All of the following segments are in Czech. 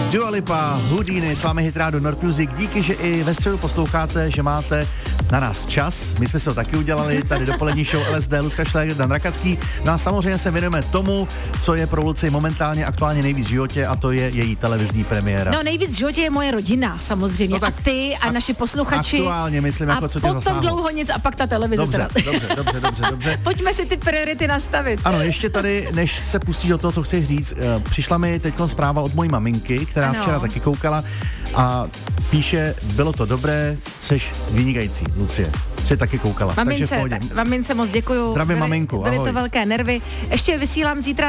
Dua Lipa, Houdini, s vámi Hit Radio Nord Music. Díky, že i ve středu posloucháte, že máte na nás čas. My jsme si ho taky udělali, tady dopolední show LSD, Lucka Šléger, Dan Rakacký. No a samozřejmě se věnujeme tomu, co je pro Luci momentálně aktuálně nejvíc v životě, a to je její televizní premiéra. No nejvíc v životě je moje rodina, samozřejmě. No tak, a ty a naši posluchači. Aktuálně, myslím, jako co tě zasáhlo. A potom dlouho nic a pak ta televize. Dobře. Pojďme si ty priority nastavit. Ano, ještě tady, než se pustíš do toho, co chci říct, přišla mi teď zpráva od mojí maminky, která včera taky koukala a píše, bylo to dobré, seš vynikající, Lucie. Jsi taky koukala, takže v pohodě. Mamince moc děkuju. Zdravím maminku, ahoj. Byly to velké nervy. Ještě vysílám zítra.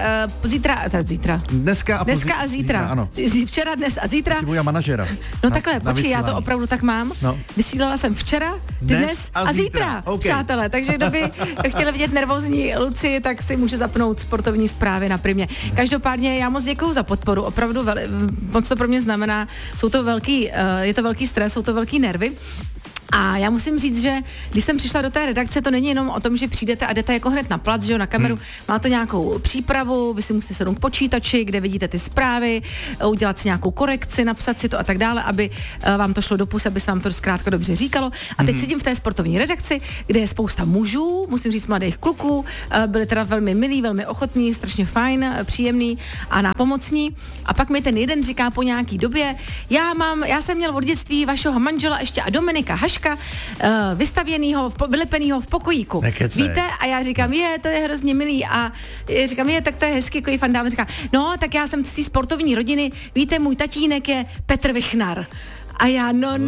Dneska a zítra. Ano. Včera, dnes a zítra. Ty budu manažera. No takhle, počkej, já to opravdu tak mám. No. Vysílala jsem včera, dnes a zítra. Okay. Přátelé, takže kdo by chtěli vidět nervózní Luci, tak si může zapnout sportovní zprávy na Primě. Každopádně já moc děkuju za podporu, opravdu moc to pro mě znamená, je to velký stres, jsou to velký nervy. A já musím říct, že když jsem přišla do té redakce, to není jenom o tom, že přijdete a jdete jako hned na plac, že jo, na kameru. Má to nějakou přípravu, vy si musíte sednout k počítači, kde vidíte ty zprávy, udělat si nějakou korekci, napsat si to a tak dále, aby vám to šlo do pusy, aby se vám to zkrátka dobře říkalo. A teď sedím v té sportovní redakci, kde je spousta mužů, musím říct mladých kluků, byli teda velmi milí, velmi ochotní, strašně fajn, příjemný a nápomocní. A pak mi ten jeden říká po nějaký době, já jsem měl od dětství vašeho manžela ještě a Dominika Haška, vylepenýho v pokojíku. Nekecej. Víte? A já říkám, to je hrozně milý. A říkám, tak to je hezky, jako fandám. Říká, no, tak já jsem z té sportovní rodiny, víte, můj tatínek je Petr Vichnar. A já,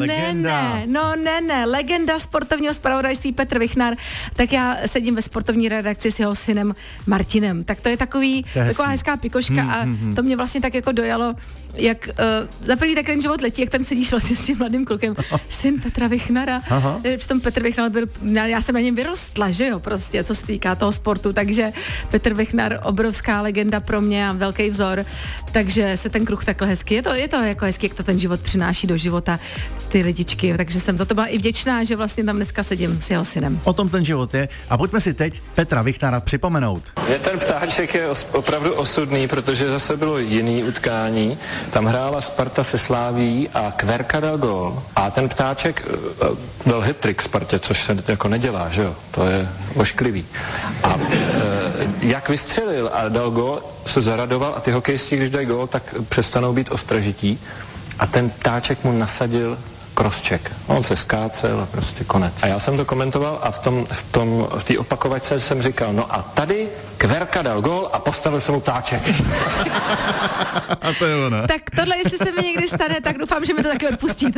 legenda sportovního zpravodajství Petr Vichnar, tak já sedím ve sportovní redakci s jeho synem Martinem. Tak to je taková hezká pikoška a to mě vlastně tak jako dojalo, jak za první tak ten život letí, jak tam sedíš vlastně s tím mladým klukem, syn Petra Vichnara. Přitom Petr Vichnar byl, já jsem na něm vyrostla, že jo, prostě, co se týká toho sportu, takže Petr Vichnar, obrovská legenda pro mě a velký vzor, takže se ten kruh takhle hezky, je to jako hezky, jak to ten život přináší do života, ty lidičky, takže jsem za to byla i vděčná, že vlastně tam dneska sedím s jeho synem. O tom ten život je a pojďme si teď Petra Vichnara připomenout. Ten ptáček je opravdu osudný, protože zase bylo jiný utkání, tam hrála Sparta se Sláví a Kverka dal gól a ten ptáček dal hat-trick Spartě, což se jako nedělá, že jo, to je ošklivý. A jak vystřelil a dal gól, se zaradoval a ty hokejisti, když dají gól, tak přestanou být ostražití a ten ptáček mu nasadil crosscheck. On se skácel a prostě konec. A já jsem to komentoval a v té opakovačce jsem říkal, no a tady Kverka dal gól a postavil se mu ptáček. A to je ono. Tak tohle, jestli se mi někdy stane, tak doufám, že mi to taky odpustíte.